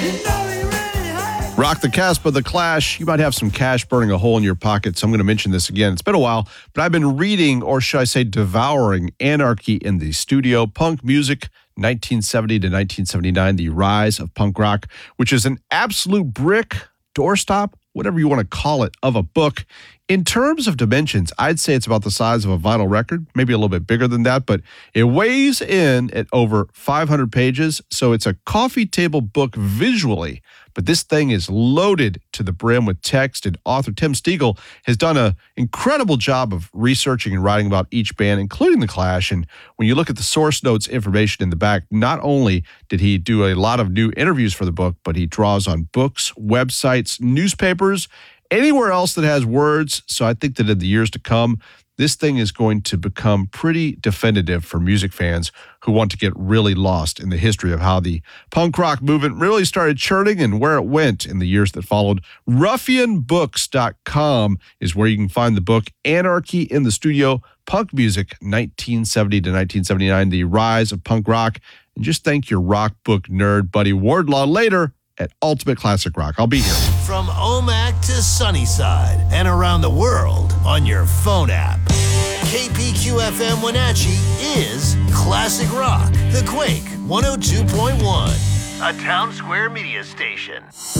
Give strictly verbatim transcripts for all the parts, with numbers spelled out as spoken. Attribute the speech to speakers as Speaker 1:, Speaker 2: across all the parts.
Speaker 1: Rock the Casbah, The Clash. You might have some cash burning a hole in your pocket, so I'm going to mention this again. It's been a while, but I've been reading, or should I say devouring, Anarchy in the Studio, Punk Music, nineteen seventy to nineteen seventy-nine, The Rise of Punk Rock, which is an absolute brick, doorstop, whatever you want to call it, of a book. In terms of dimensions, I'd say it's about the size of a vinyl record, maybe a little bit bigger than that, but it weighs in at over five hundred pages, so it's a coffee table book visually, but this thing is loaded to the brim with text, and author Tim Stegall has done an incredible job of researching and writing about each band, including The Clash, and when you look at the source notes information in the back, not only did he do a lot of new interviews for the book, but he draws on books, websites, newspapers, anywhere else that has words. So I think that in the years to come, this thing is going to become pretty definitive for music fans who want to get really lost in the history of how the punk rock movement really started churning and where it went in the years that followed. ruffian books dot com is where you can find the book Anarchy in the Studio, Punk Music, nineteen seventy to nineteen seventy-nine, The Rise of Punk Rock. And just thank your rock book nerd buddy Wardlaw later at Ultimate Classic Rock. I'll be here.
Speaker 2: From Omak to Sunnyside and around the world on your phone app. K P Q F M Wenatchee is Classic Rock, The Quake one oh two point one, a Town Square media station.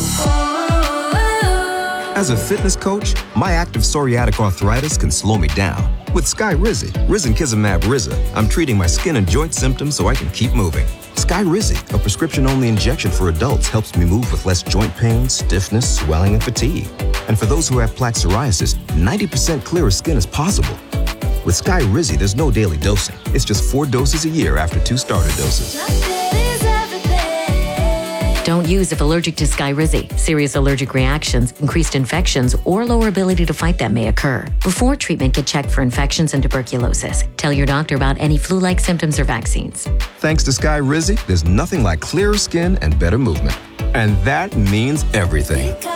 Speaker 3: As a fitness coach, my active psoriatic arthritis can slow me down. With Skyrizi, Risankizumab Riza, I'm treating my skin and joint symptoms so I can keep moving. Skyrizi, a prescription-only injection for adults, helps me move with less joint pain, stiffness, swelling, and fatigue. And for those who have plaque psoriasis, ninety percent clearer skin is possible. With Skyrizi, there's no daily dosing. It's just four doses a year after two starter doses.
Speaker 4: Don't use if allergic to Skyrizi. Serious allergic reactions, increased infections, or lower ability to fight them may occur. Before treatment, get checked for infections and tuberculosis. Tell your doctor about any flu-like symptoms or vaccines.
Speaker 3: Thanks to Skyrizi, there's nothing like clearer skin and better movement. And that means everything.